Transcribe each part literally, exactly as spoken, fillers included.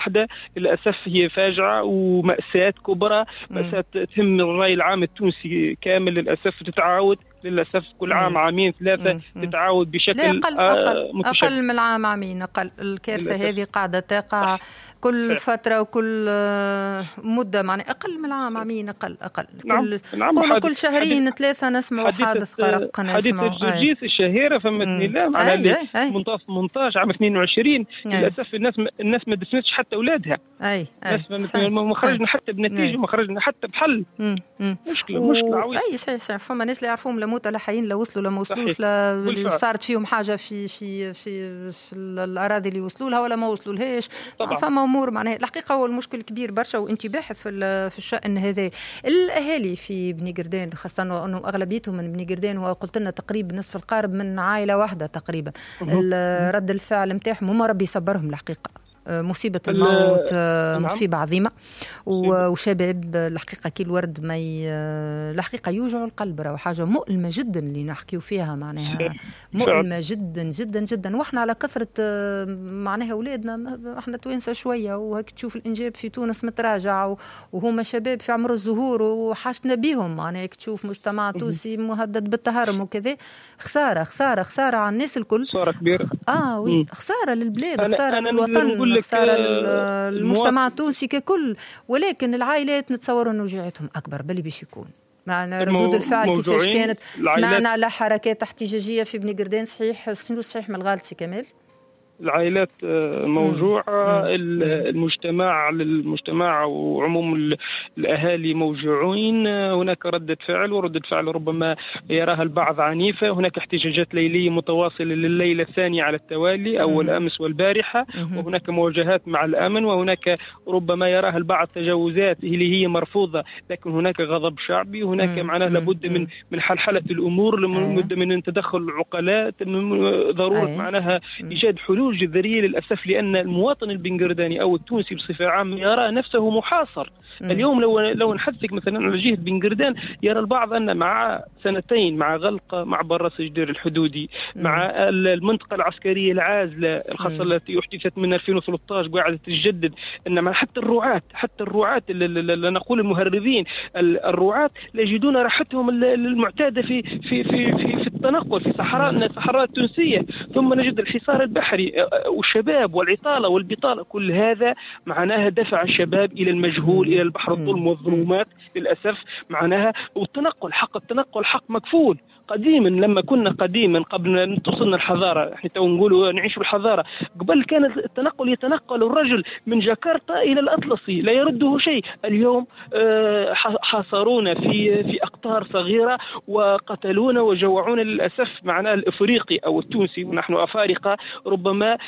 واحدة للأسف هي فاجعة ومأساة كبرى، مأساة تهم الرأي العام التونسي كامل للأسف، تتعاود للأسف كل عام عامين ثلاثة تتعاود بشكل أقل, أقل, أقل من العام عامين. أقل الكارثة هذه قاعدة تقع كل صح. فترة وكل مدة، معنى أقل من العام عامين، أقل أقل نعم. كل نعم. كل شهرين ثلاثة نسمع حادث غرق. حادثة جرجيس الشهيرة فهمتني الله معناها منتصف ثمانية عشر عام اثنين وعشرين للأسف الناس الناس ما دسمتش حتى أولادها. أي الناس ما خرجنا حتى بنتيجة وما خرجنا حتى بحل. مشكلة و... مشكلة عويصة. أي صحيح صحيح. فما ناس لا يعرفوهم لا موتى لا حيين، لا وصلوا لا ما وصلوش، لا صارت فيهم حاجة في في في, في الأراضي اللي وصلوا لها ولا ما وصلوا لهاش. فما أمور معناها الحقيقة هو المشكل كبير برشا، وأنت باحث في في الشأن هذا. الأهالي في بني قردان خاصة أنه أغلبيتهم من بني قردان، وقلت لنا تقريبا نصف القارب من عائلة واحدة تقريبا، رد الفعل متاعهم هما ربي يصبرهم الحقيقة. مصيبة الموت مصيبة عظيمة، وشباب الحقيقة كي الورد ما ي... الحقيقة يوجع القلب، راهو حاجة مؤلمة جدا اللي نحكيو فيها، معناها مؤلمة جدا جدا جدا. واحنا على كثرة معناها أولادنا احنا توانسة شوية، وهيك تشوف الإنجاب في تونس متراجع وهما شباب في عمر الزهور وحاشتنا بيهم، معناها هيك تشوف مجتمع تونسي مهدد بالتهرم وكذا. خسارة خسارة خسارة على الناس الكل، خسارة كبيرة. اه وي خسارة للبلاد، خسارة للوطن، خسارة للمجتمع التونسي ككل. ولكن العائلات نتصور انه وجعتهم اكبر باللي باش يكون، معنا ردود الفعل كيفاش كانت. سمعنا على حركات احتجاجيه في بني قردان، صحيح شنو صحيح من الغلط سي كمال؟ العائلات موجوعة، المجتمع للمجتمع وعموم الأهالي موجوعين. هناك ردة فعل، وردة فعل ربما يراها البعض عنيفة. هناك احتجاجات ليلية متواصلة لليلة الثانية على التوالي، أول أمس والبارحة، وهناك مواجهات مع الأمن، وهناك ربما يراها البعض تجاوزات اللي هي مرفوضة، لكن هناك غضب شعبي، هناك معناه لابد من من حلحلة الأمور، لابد من تدخل العقلاء، ضرورة معناها إيجاد حلول جذرية للأسف، لأن المواطن البنغرداني أو التونسي بصفة عامة يرى نفسه محاصر. مم. اليوم لو لو نحدثك مثلا على جهة بنغردان، يرى البعض أن مع سنتين مع غلق معبر راس جدير الحدودي، مم. مع المنطقة العسكرية العازلة الخاصة مم. التي أحدثت من ألفين وثلاثة عشر قاعدة تتجدد، أن مع حتى الرعاة حتى الرعاة لا نقول المهربين، الرعاة لا يجدون راحتهم المعتادة في في في في, في التنقل في صحراء الصحراء التونسية، ثم نجد الحصار البحري والشباب والعطالة والبطالة. كل هذا معناها دفع الشباب إلى المجهول، إلى البحر الظلم والظلمات للأسف معناها. والتنقل حق التنقل حق مكفول. قديما لما كنا قديما قبل أن توصلنا الحضارة، احنا تو نقولوا نعيش بالحضارة، قبل كان التنقل يتنقل الرجل من جاكرتا إلى الأطلسي لا يرده شيء. اليوم حاصرونا في في أقطار صغيرة وقتلونا وجوعونا للأسف. معناه الإفريقي أو التونسي ونحن أفارقة ربما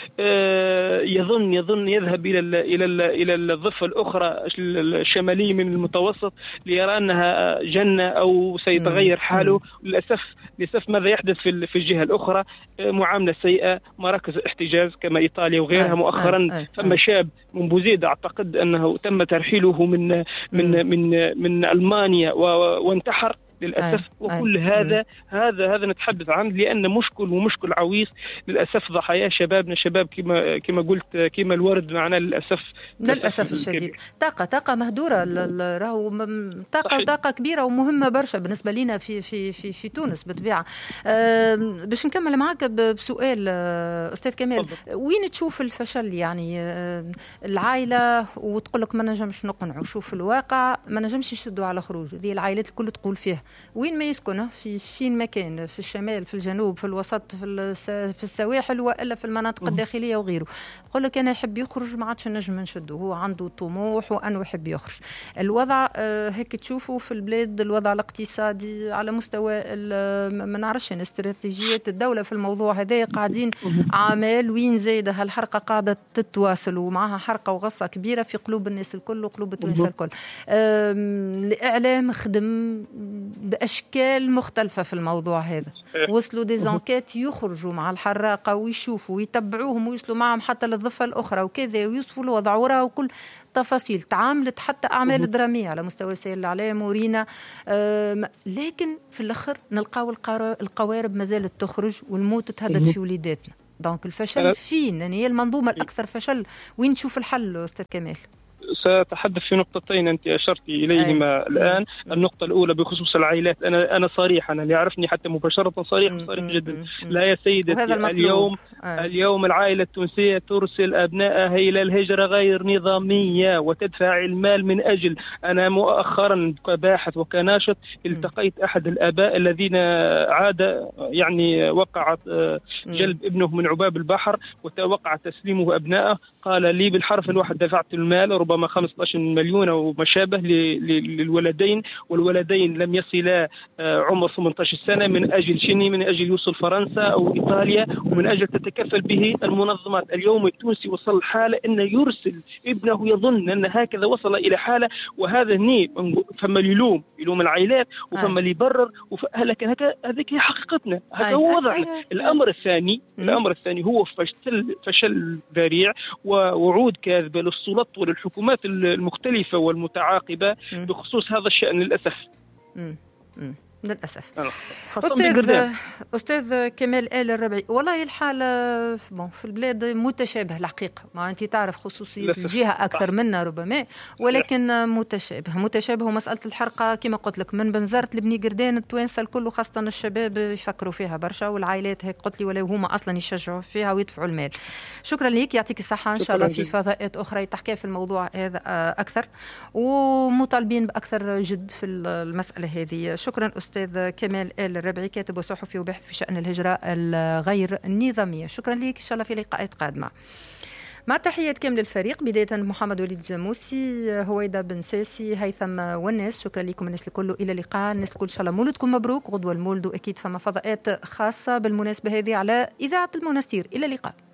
يظن يظن يذهب إلى ال إلى ال إلى الضفة الأخرى الشمالية من المتوسط ليرى أنها جنة أو سيتغير حاله. للأسف للأسف ماذا يحدث في في الجهة الأخرى؟ معاملة سيئة، مراكز احتجاز كما إيطاليا وغيرها. مؤخرا ثم شاب من بوزيد أعتقد أنه تم ترحيله من من من من ألمانيا وانتحر للأسف. وكل هذا هذا هذا نتحدث عنه لأن مشكل ومشكل عويص للأسف. ضحايا شبابنا شباب كما كما قلت كما الورد معنا للأسف للأسف الشديد. طاقة طاقة مهدورة، راهو طاقة طاقة كبيرة ومهمة برشا بالنسبة لنا في في في في تونس بالطبيعة. أه باش نكمل معك بسؤال أستاذ كمال، وين تشوف الفشل؟ يعني العائلة وتقول لك ما نجمش نقنعوا، شوف الواقع ما نجمش يشدوا على خروج. هذه العائلات الكل تقول فيها وين ما يسكن، في فين مكان، في الشمال في الجنوب في الوسط في في السواحل والا في المناطق الداخليه وغيره. يقول لك انا يحب يخرج ما عادش نجم نشده، هو عنده طموح وانه يحب يخرج. الوضع هيك تشوفوا في البلاد، الوضع الاقتصادي على مستوى ما نعرفش استراتيجيات الدوله في الموضوع هذا، قاعدين عامل وين زايده هالحرقه قاعده تتواصل ومعها حرقه وغصه كبيره في قلوب الناس الكل وقلوب التونس الكل. الاعلام خدم بأشكال مختلفة في الموضوع هذا، وصلوا دي زانكات يخرجوا مع الحراقة ويشوفوا ويتبعوهم ويوصلوا معهم حتى للضفة الأخرى وكذا ويوصفوا الوضع وراء وكل تفاصيل. تعاملت حتى أعمال درامية على مستوى وسائل الإعلام ورينا، لكن في الآخر نلقاو القوارب ما زالت تخرج والموت تهدد في وليداتنا. دونك الفشل فين؟ يعني هي المنظومة الأكثر فشل، وين تشوف الحل أستاذ كمال؟ سأتحدث في نقطتين أنت أشرت إليهما الآن. مم. النقطة الأولى بخصوص العائلات، أنا أنا صريح، أنا اللي يعرفني حتى مباشرة صريح صريح جدا. مم. لا يا سيدتي، اليوم آه. اليوم العائلة التونسية ترسل أبنائها إلى الهجرة غير نظامية وتدفع المال من أجل. أنا مؤخرا كباحث وكناشط التقيت أحد الآباء الذين عاد يعني وقعت جلب ابنه من عباب البحر ووقع تسليمه أبنائه، قال لي بالحرف الواحد دفعت المال ربما خمسة عشر مليون أو ما شابه للولدين، والولدين لم يصلا عمر ثمانية عشر سنة من أجل شني؟ من أجل يوصل فرنسا أو إيطاليا، ومن أجل تتكفل به المنظمات. اليوم التونسي وصل حالة أنه يرسل ابنه يظن أن هكذا وصل إلى حالة، وهذا هني فما يلوم يلوم العائلات وفما اللي يبرر، لكن هذيك هي حقيقتنا، هذا هو وضعنا. الأمر الثاني الأمر الثاني هو فشل فشل ذريع ووعود كاذبة للسلطات وللحكومات المختلفة والمتعاقبة بخصوص هذا الشأن للأسف. مم. مم. للأسف. أستاذ أستاذ كمال آل الربعي، والله الحالة في البلاد متشابه الحقيقة، ما أنت تعرف خصوصية الجهة أكثر منا ربما، ولكن متشابه متشابه ومسألة الحرقة كما قلت لك من بنزرت لبني قردان التوانسة الكل خاصة الشباب يفكروا فيها برشا، والعائلات هيك قلت لي ولا هما أصلا يشجعوا فيها ويدفعوا المال. شكرا لك، يعطيك الصحة، إن شاء الله في فضاءات أخرى تحكي في الموضوع هذا أكثر، ومطالبين بأكثر جد في المسألة هذه. شكرا أستاذ كمال آل الربعي، كاتب وصحفي وباحث في شأن الهجرة الغير النظامية. شكرا لك، إن شاء الله في لقاءات قادمة. مع تحيات كامل الفريق، بداية محمد وليد جاموسي، هويدا بن ساسي، هيثم والناس. شكرا لكم الناس الكل، إلى اللقاء. الناس الكل إن شاء الله مولدكم مبروك، غدوة المولد أكيد فما فضاءات خاصة بالمناسبة هذه على إذاعة المناستير. إلى اللقاء.